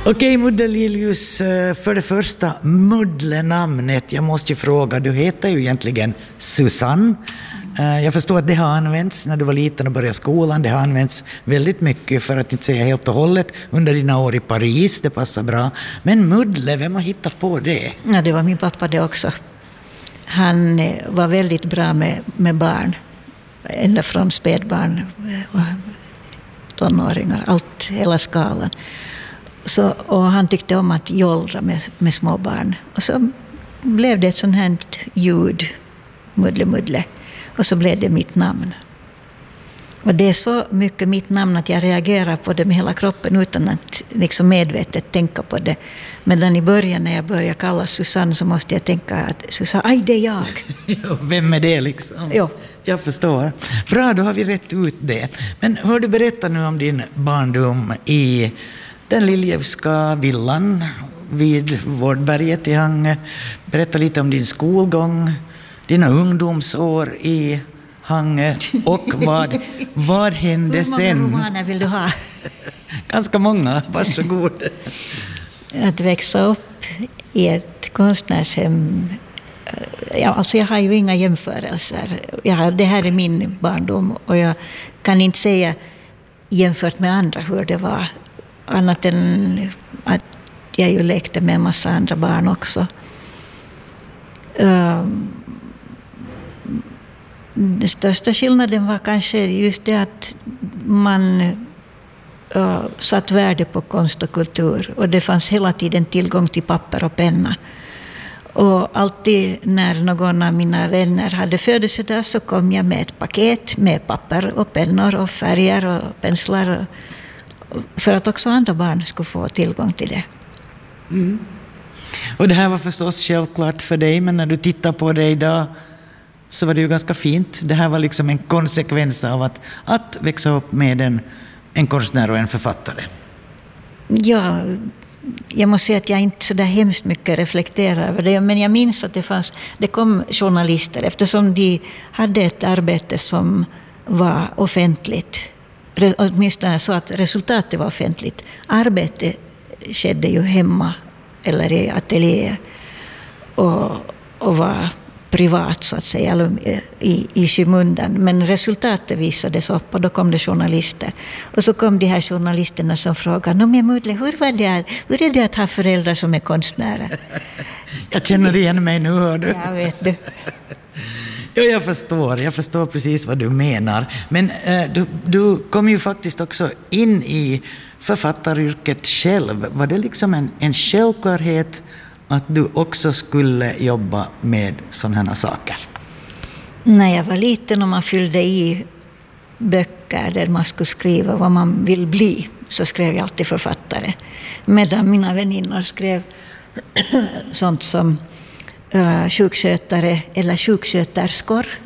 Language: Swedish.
Okej, Mudde Liljus, för det första, Muddle-namnet. Jag måste ju fråga, du heter ju egentligen Susanne. Jag förstår att det har använts när du var liten och började skolan. Det har använts väldigt mycket, för att inte säga helt och hållet, under dina år i Paris. Det passar bra. Men Muddle, vem har hittat på det? Ja, det var min pappa det också. Han var väldigt bra med barn. Ända från spädbarn och tonåringar. Hela skalan. Och han tyckte om att jollra med små barn. Och så blev det ett sånt här ljud, Muddle Muddle. Och så blev det mitt namn. Och det är så mycket mitt namn att jag reagerar på det med hela kroppen utan att liksom medvetet tänka på det. Men i början när jag började kalla Susanne så måste jag tänka att Susanne, aj det är jag. Ja, vem är det liksom? Ja. Jag förstår. Bra, då har vi rätt ut det. Men hör du berätta nu om din barndom i den Liljevska villan vid Vårdberget i Hangö. Berätta lite om din skolgång, dina ungdomsår i Hangö och vad hände sen? Hur många romaner vill du ha? Ganska många, varsågod. Att växa upp i ett konstnärshem. Alltså jag har ju inga jämförelser. Det här är min barndom och jag kan inte säga jämfört med andra hur det var. Annat än att jag ju lekte med en massa andra barn också. Den största skillnaden var kanske just det att man satt värde på konst och kultur. Och det fanns hela tiden tillgång till papper och penna. Och alltid när någon av mina vänner hade födelsedag så kom jag med ett paket med papper och pennor och färger och penslar. För att också andra barn skulle få tillgång till det. Mm. Och det här var förstås självklart för dig, men när du tittar på det idag så var det ju ganska fint. Det här var liksom en konsekvens av att växa upp med en konstnär och en författare. Ja, jag måste säga att jag inte så där hemskt mycket reflekterar över det. Men jag minns att det kom journalister eftersom de hade ett arbete som var offentligt. Åtminstone så att resultatet var offentligt. Arbete skedde ju hemma eller i ateljéer och var privat så att säga, eller i skymundan. Men resultatet visades upp och då kom det journalister. Och så kom de här journalisterna som frågade, men Muddle, hur är det att ha föräldrar som är konstnärer? Jag känner igen mig nu, hör du. Ja, vet du. Ja, jag förstår precis vad du menar. Men du kom ju faktiskt också in i författaryrket själv. Var det liksom en självklarhet att du också skulle jobba med sådana här saker? När jag var liten och man fyllde i böcker där man skulle skriva vad man vill bli, så skrev jag alltid författare. Medan mina väninnor skrev sånt som sjukskötare eller sjuksköterskor.